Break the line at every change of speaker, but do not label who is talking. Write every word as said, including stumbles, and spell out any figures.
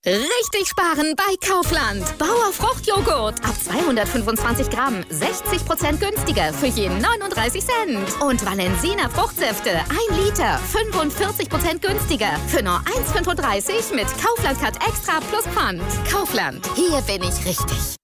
Richtig sparen bei Kaufland. Bauer Fruchtjoghurt ab zweihundertfünfundzwanzig Gramm, sechzig Prozent günstiger für je neununddreißig Cent. Und Valensina Fruchtsäfte, ein Liter, fünfundvierzig Prozent günstiger für nur eins Komma fünfunddreißig mit Kaufland Cut Extra plus Pfand. Kaufland, hier bin ich richtig.